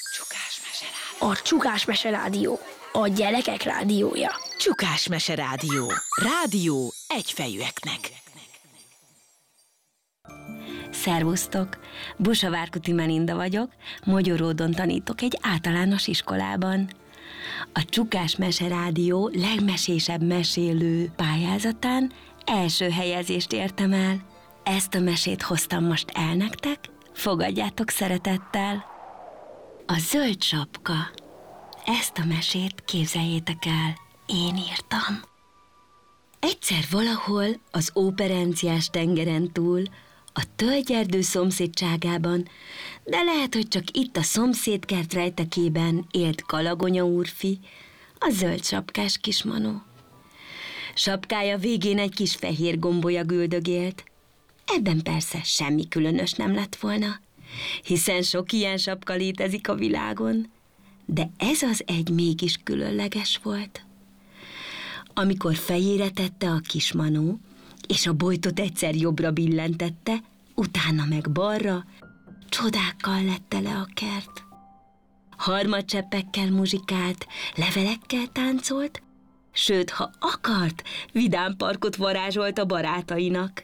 A Csukás Mese Rádió. A gyerekek rádiója. Csukás Mese Rádió. Rádió egyfejűeknek. Szervusztok! Busa Várkuti Melinda vagyok, Mogyoródon tanítok egy általános iskolában. A Csukás Mese Rádió legmesésebb mesélő pályázatán első helyezést értem el. Ezt a mesét hoztam most el nektek, fogadjátok szeretettel. A zöld sapka. Ezt a mesét képzeljétek el, én írtam. Egyszer valahol az Óperenciás tengeren túl, a tölgyerdő szomszédságában, de lehet, hogy csak itt a szomszédkert rejtekében élt Galagonya úrfi, a zöld sapkás kismanó. Sapkája végén egy kis fehér gombolya üldögélt. Ebben persze semmi különös nem lett volna, hiszen sok ilyen sapka létezik a világon, de ez az egy mégis különleges volt. Amikor fejére tette a kismanó, és a bojtot egyszer jobbra billentette, utána meg balra, csodákkal lett tele a kert. Harmadcseppekkel muzsikált, levelekkel táncolt, sőt, ha akart, vidám parkot varázsolt a barátainak.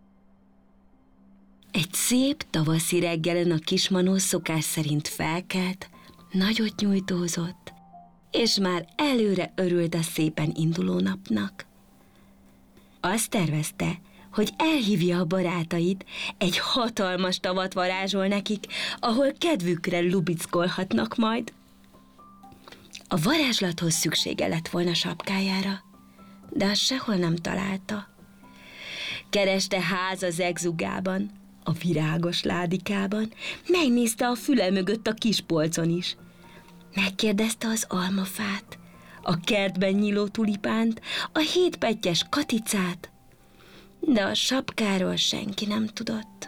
Egy szép tavaszi reggelen a kismanó szokás szerint felkelt, nagyot nyújtózott, és már előre örült a szépen induló napnak. Azt tervezte, hogy elhívja a barátait, egy hatalmas tavat varázsol nekik, ahol kedvükre lubickolhatnak majd. A varázslathoz szüksége lett volna sapkájára, de azt sehol nem találta. Kereste háza zegzugában, a virágos ládikában, megnézte a füle mögött a kis polcon is. Megkérdezte az almafát, a kertben nyíló tulipánt, a hétpettyes katicát, de a sapkáról senki nem tudott.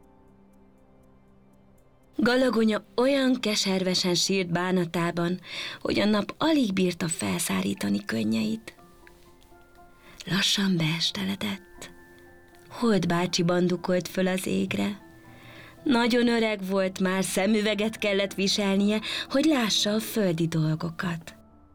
Galagonya olyan keservesen sírt bánatában, hogy a nap alig bírta felszárítani könnyeit. Lassan beesteledett. Holt bácsi bandukolt föl az égre. Nagyon öreg volt már, szemüveget kellett viselnie, hogy lássa a földi dolgokat.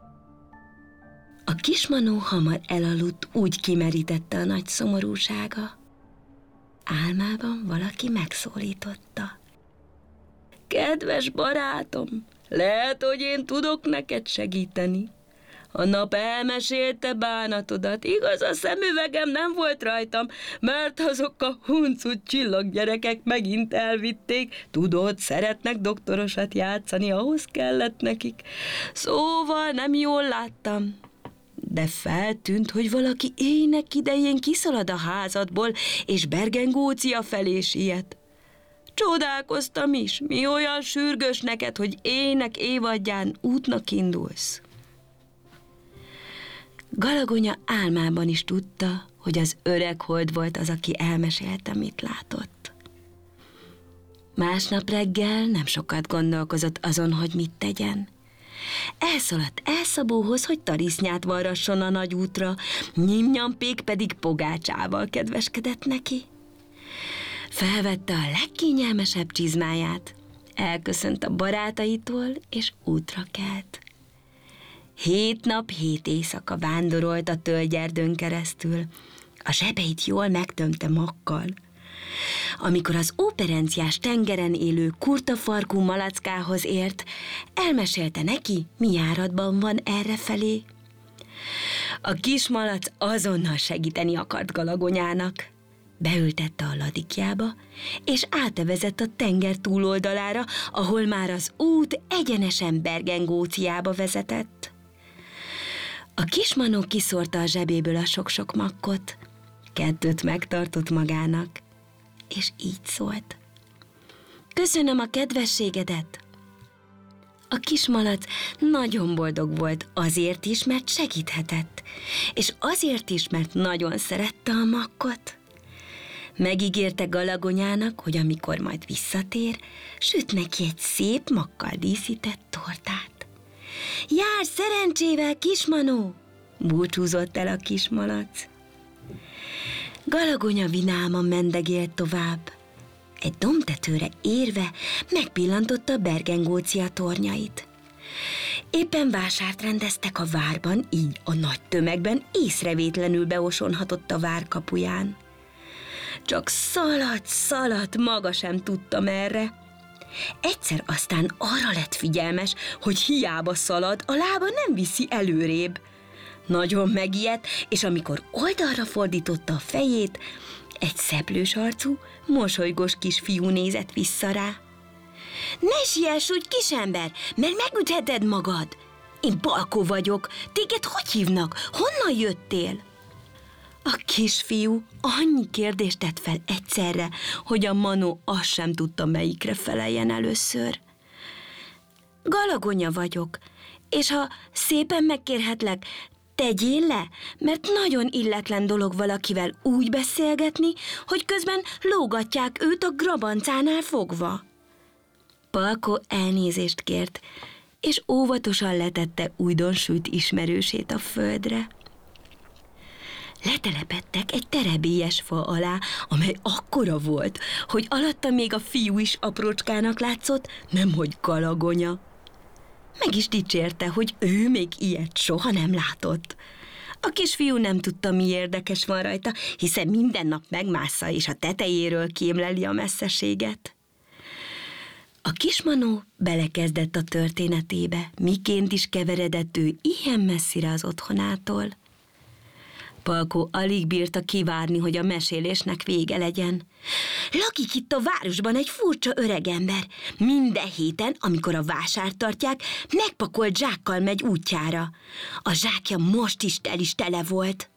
A kismanó hamar elaludt, úgy kimerítette a nagy szomorúsága. Álmában valaki megszólította. Kedves barátom, lehet, hogy én tudok neked segíteni. A nap elmesélte bánatodat, igaz, a szemüvegem nem volt rajtam, mert azok a huncut csillaggyerekek megint elvitték. Tudod, szeretnek doktorosat játszani, ahhoz kellett nekik. Szóval nem jól láttam. De feltűnt, hogy valaki ének idején kiszalad a házadból, és Bergen-Gócia felé siet. Csodálkoztam is, mi olyan sürgős neked, hogy ének évadján útnak indulsz. Galagonya álmában is tudta, hogy az öreg hold volt az, aki elmesélte, mit látott. Másnap reggel nem sokat gondolkozott azon, hogy mit tegyen. Elszaladt Elszabóhoz, hogy tarisznyát varrasson a nagy útra, Nyimnyampék pedig pogácsával kedveskedett neki. Felvette a legkényelmesebb csizmáját, elköszönt a barátaitól, és útra kelt. 7 nap, 7 éjszaka vándorolt a tölgyerdőn keresztül, a zsebeit jól megtömte makkal. Amikor az Óperenciás tengeren élő kurtafarkú malackához ért, elmesélte neki, mi járatban van errefelé. A kis malac azonnal segíteni akart Galagonyának. Beültette a ladikjába, és átevezett a tenger túloldalára, ahol már az út egyenesen Bergen-Góciába vezetett. A kismanó kiszórta a zsebéből a sok-sok makkot, 2 megtartott magának, és így szólt. Köszönöm a kedvességedet! A kismalac nagyon boldog volt azért is, mert segíthetett, és azért is, mert nagyon szerette a makkot. Megígérte Galagonyának, hogy amikor majd visszatér, süt neki egy szép makkal díszített tortát. Jár szerencsével, kismanó! Búcsúzott el a kismalac. Galagonya vidáman mendegélt tovább. Egy dombtetőre érve megpillantotta a Bergengócia tornyait. Éppen vásárt rendeztek a várban, így a nagy tömegben észrevétlenül beosonhatott a vár kapuján. Csak szaladt, maga sem tudta merre. Egyszer aztán arra lett figyelmes, hogy hiába szalad, a lába nem viszi előrébb. Nagyon megijedt, és amikor oldalra fordította a fejét, egy szeplős arcú, mosolygós kisfiú nézett vissza rá. Ne siess úgy, kisember, mert megütheted magad. Én Palkó vagyok, téged hogy hívnak? Honnan jöttél? A kisfiú annyi kérdést tett fel egyszerre, hogy a Manó azt sem tudta, melyikre feleljen először. Galagonya vagyok, és ha szépen megkérhetlek, tegyél le, mert nagyon illetlen dolog valakivel úgy beszélgetni, hogy közben lógatják őt a grabancánál fogva. Palkó elnézést kért, és óvatosan letette újdonsült ismerősét a földre. Letelepedtek egy terebélyes fa alá, amely akkora volt, hogy alatta még a fiú is aprócskának látszott, nemhogy galagonya. Meg is dicsérte, hogy ő még ilyet soha nem látott. A kisfiú nem tudta, mi érdekes van rajta, hiszen minden nap megmásza és a tetejéről kémleli a messzeséget. A kis Manó belekezdett a történetébe, miként is keveredett ő ilyen messzire az otthonától. Palkó alig bírta kivárni, hogy a mesélésnek vége legyen. Lakik itt a városban egy furcsa öregember. Minden héten, amikor a vásárt tartják, megpakolt zsákkal megy útjára. A zsákja most is tele volt.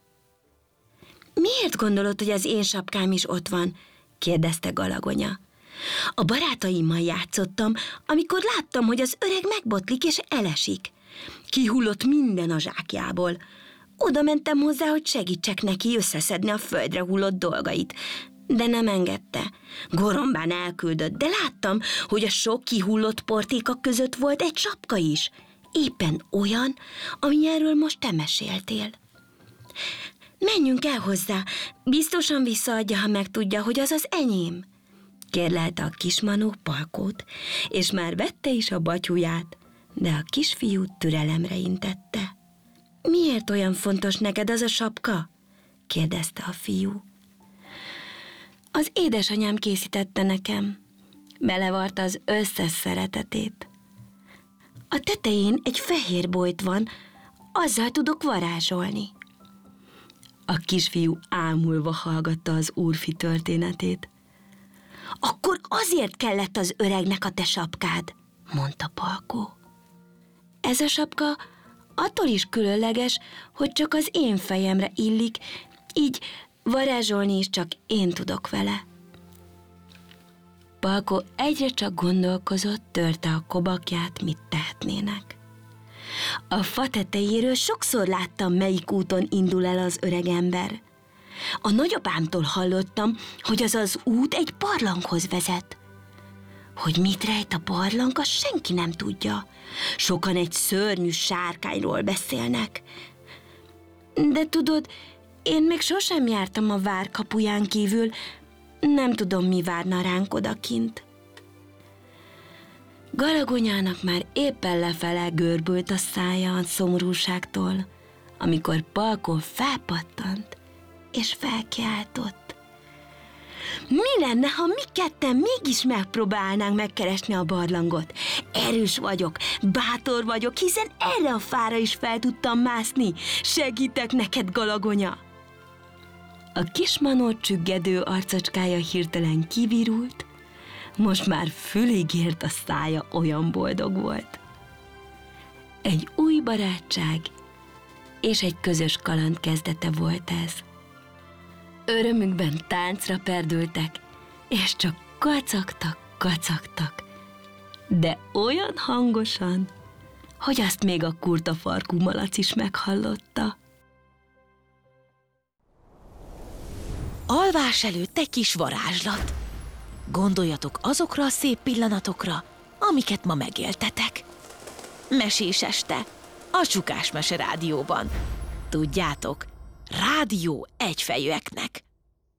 Miért gondolod, hogy az én sapkám is ott van? Kérdezte Galagonya. A barátaimmal játszottam, amikor láttam, hogy az öreg megbotlik és elesik. Kihullott minden a zsákjából. Oda mentem hozzá, hogy segítsek neki összeszedni a földre hullott dolgait, de nem engedte. Gorombán elküldött, de láttam, hogy a sok kihullott portéka között volt egy sapka is. Éppen olyan, amilyenről most te meséltél. Menjünk el hozzá, biztosan visszaadja, ha megtudja, hogy az az enyém. Kérlelte a kis Manó Palkót, és már vette is a batyuját, de a kisfiú türelemre intette. Miért olyan fontos neked az a sapka? Kérdezte a fiú. Az édesanyám készítette nekem. Belevarta az összes szeretetét. A tetején egy fehér bojt van, azzal tudok varázsolni. A kisfiú ámulva hallgatta az úrfi történetét. Akkor azért kellett az öregnek a te sapkád, mondta Palkó. Ez a sapka attól is különleges, hogy csak az én fejemre illik, így varázsolni is csak én tudok vele. Palkó egyre csak gondolkozott, törte a kobakját, mit tehetnének. A fa tetejéről sokszor láttam, melyik úton indul el az öregember. A nagyapámtól hallottam, hogy az az út egy barlanghoz vezet. Hogy mit rejt a barlang, azt senki nem tudja. Sokan egy szörnyű sárkányról beszélnek. De tudod, én még sosem jártam a vár kapuján kívül, nem tudom, mi várna ránk odakint. Galagonyának már éppen lefele görbült a szája a szomorúságtól, amikor Palkó felpattant és felkiáltott. Mi lenne, ha mi ketten mégis megpróbálnánk megkeresni a barlangot? Erős vagyok, bátor vagyok, hiszen erre a fára is fel tudtam mászni. Segítek neked, Galagonya! A kis Manó csüggedő arcocskája hirtelen kivirult, most már fülig ért a szája, olyan boldog volt. Egy új barátság és egy közös kaland kezdete volt ez. Örömükben táncra perdültek, és csak kacagtak, de olyan hangosan, hogy azt még a kurtafarkú malac is meghallotta. Alvás előtt egy kis varázslat. Gondoljatok azokra a szép pillanatokra, amiket ma megéltetek. Mesés este, a Csukás Mese Rádióban. Tudjátok, rádió egyfejűeknek.